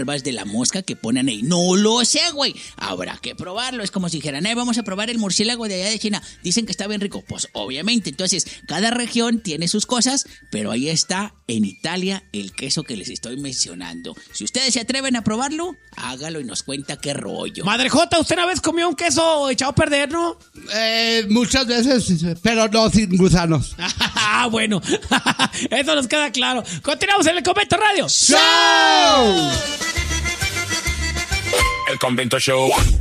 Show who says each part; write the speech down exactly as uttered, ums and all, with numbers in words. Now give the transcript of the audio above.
Speaker 1: larvas de la mosca que ponen ahí. No lo sé, güey. Habrá que probarlo. Es como si dijeran, eh, vamos a probar el murciélago de allá de China. Dicen que está bien rico. Pues obviamente. Entonces, cada región tiene sus cosas, pero ahí está en Italia el queso que les estoy mencionando. Si ustedes se atreven a probarlo, hágalo y nos cuenta qué rollo.
Speaker 2: Madre Jota, ¿usted una vez comió un queso echado a perder, no?
Speaker 3: Eh, muchas veces, pero no sin gusanos.
Speaker 2: Ah, bueno. Eso nos queda claro. Continuamos en el Convento Radio.
Speaker 3: ¡Show!
Speaker 4: El Convento Show.